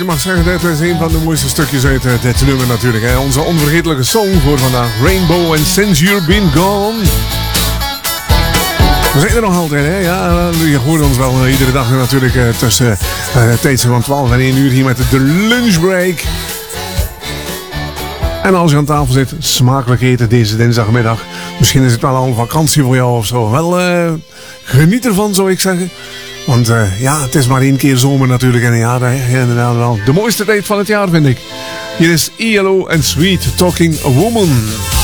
je mag zeggen, dit is een van de mooiste stukjes uit dit nummer natuurlijk. Hè. Onze onvergetelijke song voor vandaag. Rainbow and Since You've Been Gone. We zijn er nog altijd, hè? Ja, je hoort ons wel iedere dag natuurlijk tussen tijdse van 12 en 1 uur hier met de lunchbreak. En als je aan tafel zit, smakelijk eten deze dinsdagmiddag. Misschien is het wel al vakantie voor jou of zo. Wel, geniet ervan, zou ik zeggen. Want ja, het is maar 1 keer zomer natuurlijk in een jaar. Inderdaad wel de mooiste tijd van het jaar, vind ik. Hier is ELO en Sweet Talking a Woman.